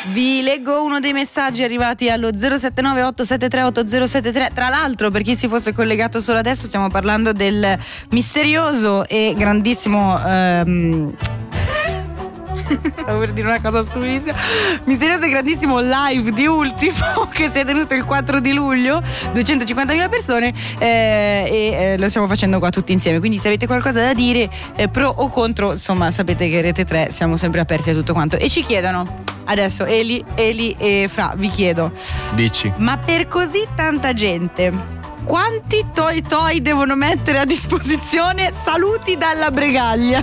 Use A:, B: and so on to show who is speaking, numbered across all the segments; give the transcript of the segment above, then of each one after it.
A: Vi leggo uno dei messaggi arrivati allo 079 873 8073. Tra l'altro, per chi si fosse collegato solo adesso, stiamo parlando del misterioso e grandissimo stavo per dire una cosa stupidissima. Misterioso e grandissimo live di Ultimo che si è tenuto il 4 di luglio, 250.000 persone, e lo stiamo facendo qua tutti insieme. Quindi se avete qualcosa da dire, pro o contro, insomma, sapete che Rete 3 siamo sempre aperti a tutto quanto. E ci chiedono adesso, Eli e Fra, vi chiedo:
B: dici,
A: ma per così tanta gente, quanti toy devono mettere a disposizione? Saluti dalla Bregaglia.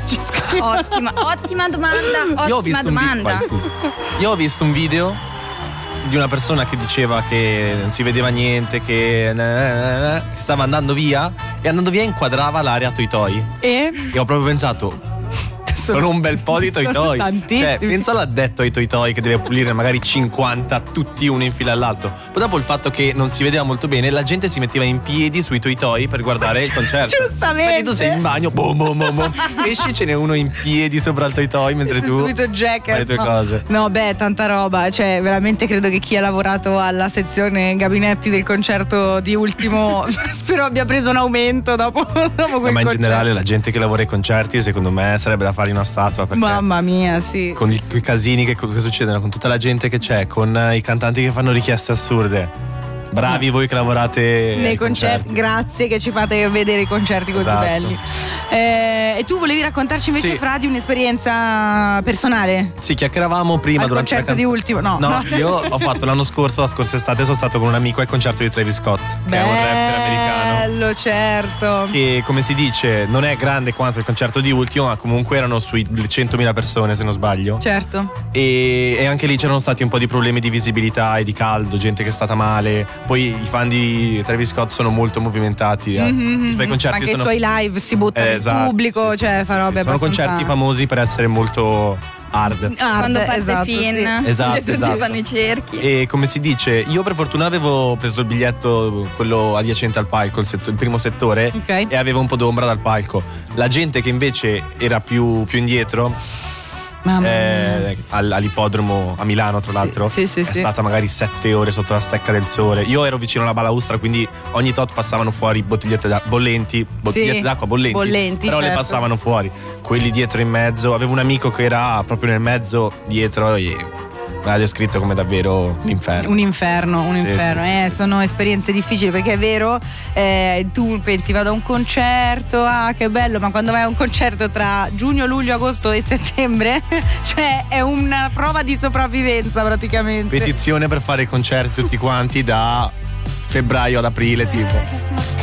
C: Ottima domanda. Ottima domanda.
B: Io ho visto un video di una persona che diceva che non si vedeva niente, che stava andando via, e andando via inquadrava l'area Toy.
A: E
B: ho proprio pensato, sono un bel po' di Toy. Cioè, pensa all'addetto ai Toy che deve pulire magari 50, tutti uno in fila all'altro. Poi dopo il fatto che non si vedeva molto bene, la gente si metteva in piedi sui Toy per guardare il concerto.
A: Giustamente.
B: Perché tu sei in bagno, boom, esci, ce n'è uno in piedi sopra il Toy mentre tu
A: subito Jackass,
B: fai le tue cose.
A: No, beh, tanta roba. Cioè, veramente credo che chi ha lavorato alla sezione gabinetti del concerto di Ultimo spero abbia preso un aumento dopo quel concerto.
B: Ma in generale la gente che lavora ai concerti, secondo me, sarebbe da fare una statua, perché
A: mamma mia, sì.
B: Con i casini che succedono, con tutta la gente che c'è, con i cantanti che fanno richieste assurde. Bravi voi che lavorate
A: nei concerti. Grazie che ci fate vedere i concerti così belli. E tu volevi raccontarci invece,
B: sì,
A: Fra, di un'esperienza personale?
B: Sì, chiacchieravamo prima
A: al
B: durante
A: concerto di Ultimo. No,
B: io ho fatto la scorsa estate sono stato con un amico al concerto di Travis Scott, che è un rapper americano.
A: Bello, certo.
B: Che, come si dice, non è grande quanto il concerto di Ultimo, ma comunque erano sui 100.000 persone, se non sbaglio.
A: Certo.
B: E anche lì c'erano stati un po' di problemi di visibilità e di caldo, gente che è stata male. Poi i fan di Travis Scott sono molto movimentati. I concerti
A: anche i suoi live si buttano in pubblico,
B: sì,
A: cioè fa robe
B: sono concerti famosi per essere molto hard.
C: Quando parte
A: esatto,
C: Finn,
A: sì.
B: Esatto.
C: si fanno i cerchi.
B: E come si dice, io per fortuna avevo preso il biglietto, quello adiacente al palco, il primo settore,
A: okay,
B: e avevo un po' d'ombra dal palco. La gente che invece era più indietro, all'ippodromo a Milano, tra l'altro,
A: sì,
B: è stata magari 7 ore sotto la stecca del sole. Io ero vicino alla balaustra, quindi ogni tot passavano fuori bottigliette d'acqua bollenti, però le passavano fuori. Quelli dietro in mezzo, avevo un amico che era proprio nel mezzo dietro e l'ha descritto come davvero un inferno.
A: Sì. Sono esperienze difficili, perché è vero, tu pensi vado a un concerto, che bello, ma quando vai a un concerto tra giugno, luglio, agosto e settembre, cioè è una prova di sopravvivenza praticamente.
B: Petizione per fare i concerti tutti quanti da febbraio ad aprile tipo.